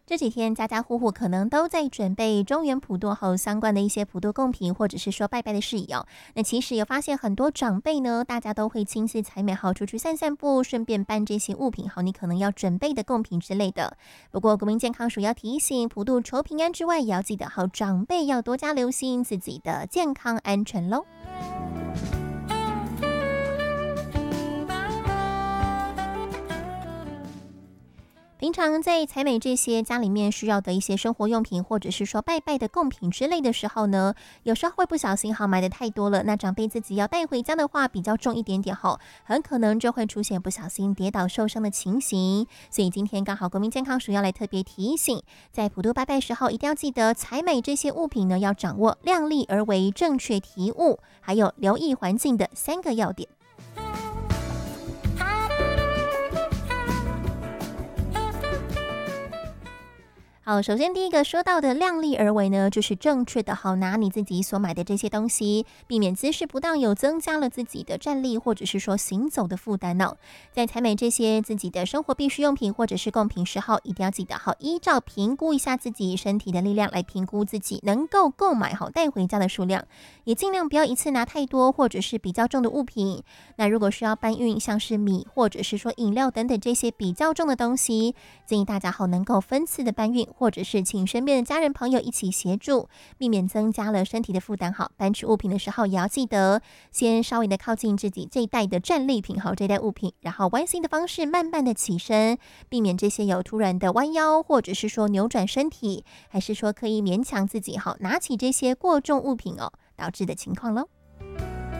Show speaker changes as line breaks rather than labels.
这几天家家户户可能都在准备中元普渡后相关的一些普渡贡品，或者是说拜拜的事宜哦。那其实有发现很多长辈呢，大家都会亲自采买好出去散散步，顺便搬这些物品好你可能要准备的贡品之类的。不过国民健康署要提醒，普渡求平安之外，也要记得好长辈要多加留心自己的健康安全喽。平常在采买这些家里面需要的一些生活用品，或者是说拜拜的贡品之类的时候呢，有时候会不小心买的太多了，那长辈自己要带回家的话比较重一点点很可能就会出现不小心跌倒受伤的情形。所以今天刚好国民健康署要来特别提醒，在普渡拜拜时候一定要记得采买这些物品呢，要掌握量力而为、正确提物，还有留意环境的3个要点。好，首先第一个说到的量力而为呢，就是正确的拿你自己所买的这些东西，避免姿势不当，有增加了自己的站立或者是说行走的负担哦。在采买这些自己的生活必需用品或者是贡品时候，一定要记得依照评估一下自己身体的力量来评估自己能够购买带回家的数量，也尽量不要一次拿太多或者是比较重的物品。那如果需要搬运像是米或者是说饮料等等这些比较重的东西，建议大家能够分次的搬运，或者是请身边的家人朋友一起协助，避免增加了身体的负担。搬取物品的时候也要记得先稍微的靠近自己这一袋的战利品这一袋物品，然后弯心的方式慢慢的起身，避免这些有突然的弯腰或者是说扭转身体，还是说可以勉强自己拿起这些过重物品导致的情况咯。